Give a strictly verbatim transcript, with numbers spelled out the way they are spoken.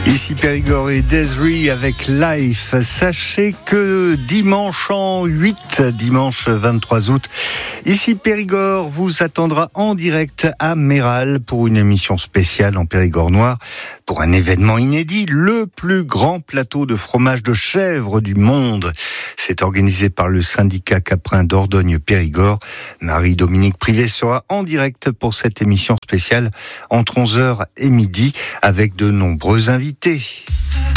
Ici Périgord et Desri avec Life. Sachez que dimanche en huit, dimanche vingt-trois août, ici Périgord vous attendra en direct à Méral pour une émission spéciale en Périgord noir, pour un événement inédit, le plus grand plateau de fromage de chèvre du monde. C'est organisé par le syndicat caprin Dordogne-Périgord. Marie-Dominique Privé sera en direct pour cette émission spéciale entre onze heures et midi avec de nombreux invités.